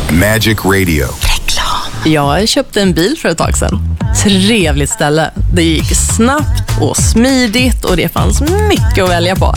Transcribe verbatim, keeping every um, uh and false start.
Magic Radio. Jag köpte en bil för ett tag sedan. Trevligt ställe. Det gick snabbt och smidigt och det fanns mycket att välja på.